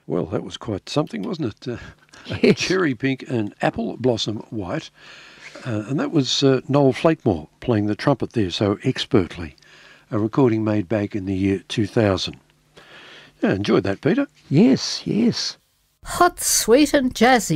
Well, that was quite something, wasn't it? Yes. Cherry Pink and Apple Blossom White. And that was Noel Flakemore playing the trumpet there so expertly. A recording made back in the year 2000. Yeah, enjoyed that, Peter. Yes, yes. Hot, sweet and jazzy.